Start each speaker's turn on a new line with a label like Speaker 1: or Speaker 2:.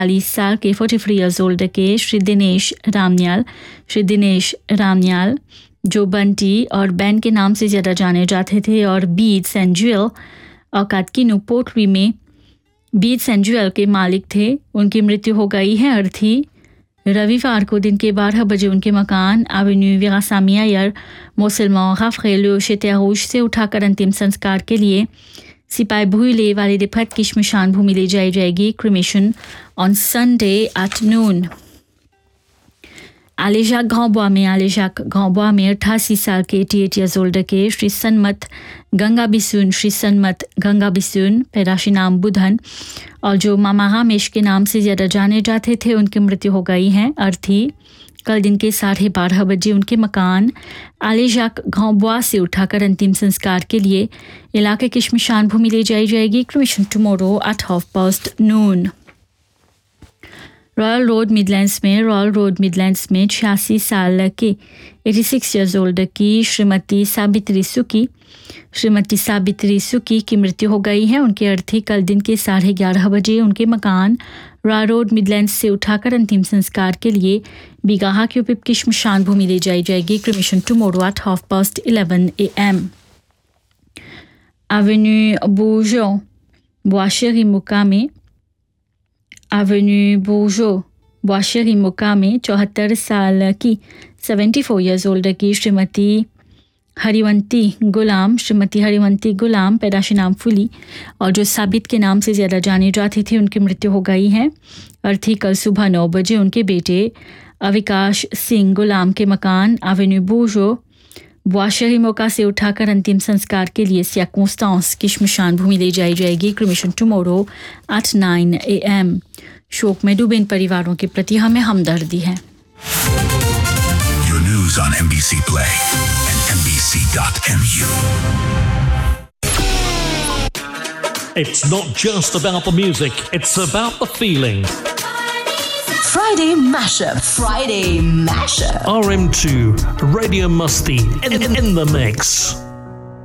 Speaker 1: 40 साल के 43 years old के श्री दिनेश रामन्याल जो बंटी और बैन के नाम से ज़्यादा जाने जाते थे और बीड्स एंड ज्वेल औकात की पोर्टरी में बीड्स एंड ज्वेल के मालिक थे, उनकी मृत्यु हो गई है अर्थी रविवार को दिन के 12 बजे उनके मकान एवेन्यू विरासामियायर मोसलमान गफरेलो शेतरूश से उठाकर अंतिम संस्कार के लिए सिपाही भूले वाले डिफत की श्मशान भूमि ले जाई जाएगी। Cremation on Sunday at noon. आलेजाक गांवबुआ में 88 साल के 88 ईयर्स ओल्ड के श्री सन्मत गंगा बिसुन पैदाशी नाम बुधन और जो मामा रामेश के नाम से ज़्यादा जाने जाते थे, उनकी मृत्यु हो गई है अर्थी कल दिन के 12:30 बजे उनके मकान आलेजाक गांवबुआ से उठाकर अंतिम संस्कार के लिए इलाके की श्मशान भूमि ले जाई जाएगी। Cremation tomorrow at 12:30 royal road Midlands में 86 साल के 86 ईयर्स ओल्ड की श्रीमती साबित्री सुकी की मृत्यु हो गई है। उनके अर्थी कल दिन के 11:30 बजे उनके मकान रॉयल रोड मिडलैंड्स से उठाकर अंतिम संस्कार के लिए बिगाहा की उपिप की श्मशान भूमि ले जाई जाएगी। Cremation tomorrow at 11:30 AM। Avenue बोurgeau बोआशेरी मुका में 74 साल की 74 ईयर्स ओल्ड की श्रीमती हरिवंती गुलाम पैदाशी नाम फुली और जो साबित के नाम से ज़्यादा जाने जाती थी, उनकी मृत्यु हो गई है अर्थी कल सुबह 9 बजे उनके बेटे अविकाश सिंह गुलाम के मकान एवेन्यू बोआशेरी मुका से उठाकर अंतिम संस्कार के लिए सियाकोस्टांस की श्मशान भूमि ले जाई जाएगी। Cremation tomorrow at 9 AM। शोक में डूबे इन परिवारों के प्रति हमें हमदर्दी है।
Speaker 2: Your news on NBC Play and NBC.mu.
Speaker 3: It's not just about the music, it's about the feeling.
Speaker 4: Friday Mashup.
Speaker 3: RM2, Radio Musty in the mix.